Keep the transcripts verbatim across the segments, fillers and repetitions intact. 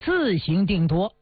自行定夺。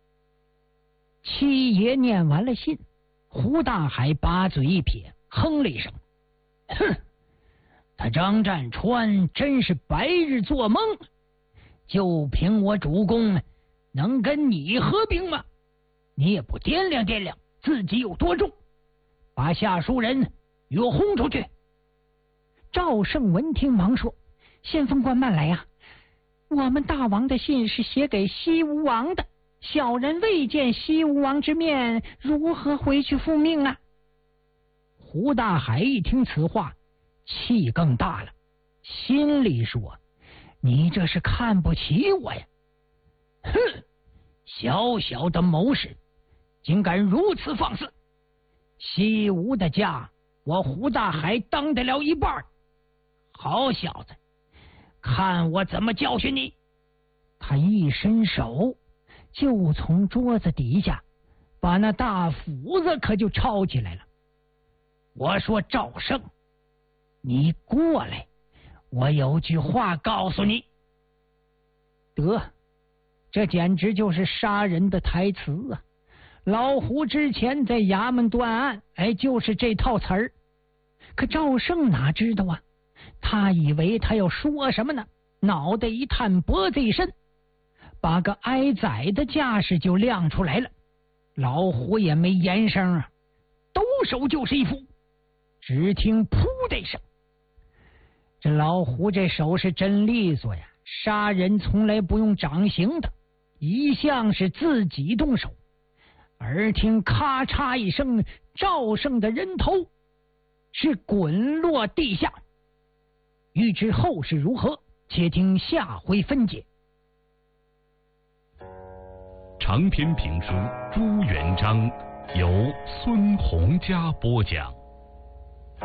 七爷念完了信，胡大海把嘴一撇，哼了一声：“哼，他张占川真是白日做梦，就凭我主公能跟你合兵吗？你也不掂量掂量自己有多重，把下书人与我轰出去。”赵胜闻听忙说：“先锋官慢来呀、啊，我们大王的信是写给西吴王的，小人未见西吴王之面，如何回去复命啊？”胡大海一听此话，气更大了，心里说：“你这是看不起我呀！哼，小小的谋士，竟敢如此放肆！西吴的家，我胡大海当得了一半。好小子，看我怎么教训你！”他一伸手，就从桌子底下把那大斧子可就抄起来了。我说：“赵胜，你过来，我有句话告诉你。”得，这简直就是杀人的台词啊！老胡之前在衙门断案，哎，就是这套词儿。可赵胜哪知道啊？他以为他要说什么呢？脑袋一探，脖子一伸，把个挨宰的架势就亮出来了。老胡也没言声啊，抖手就是一斧。只听噗的一声，这老胡这手是真利索呀！杀人从来不用掌刑的，一向是自己动手。耳听咔嚓一声，赵胜的人头是滚落地下。欲知后事如何，且听下回分解。 长篇评书《朱元璋》由孙洪嘉播讲。